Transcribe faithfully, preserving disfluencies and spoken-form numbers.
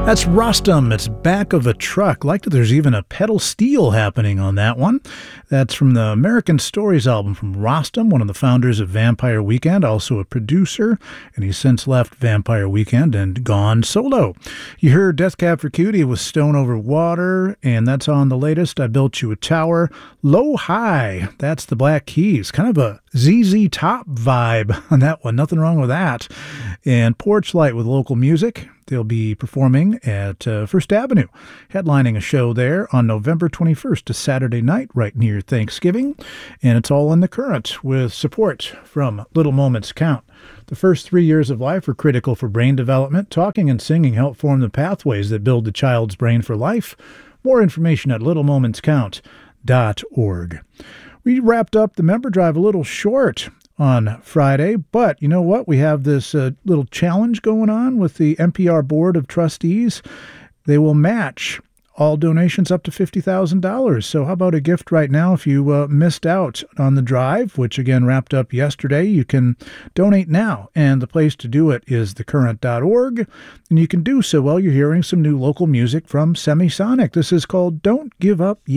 That's Rostam. It's Back of a Truck. Like that there's even a pedal steel happening on that one. That's from the American Stories album from Rostam, one of the founders of Vampire Weekend, also a producer, and he's since left Vampire Weekend and gone solo. You heard Death Cab for Cutie with Stone Over Water, and that's on the latest I Built You a Tower. Low High, that's the Black Keys. Kind of a Z Z Top vibe on that one. Nothing wrong with that. And Porch Light with local music. They'll be performing at uh, First Avenue, headlining a show there on November twenty-first, a Saturday night right near Thanksgiving. And it's all in the current with support from Little Moments Count. The first three years of life are critical for brain development. Talking and singing help form the pathways that build the child's brain for life. More information at little moments count dot org. We wrapped up the member drive a little short on Friday, but you know what? We have this uh, little challenge going on with the N P R Board of Trustees. They will match all donations up to fifty thousand dollars. So how about a gift right now? If you uh, missed out on the drive, which again wrapped up yesterday, you can donate now. And the place to do it is the current dot org. And you can do so while you're hearing some new local music from Semisonic. This is called Don't Give Up Yet.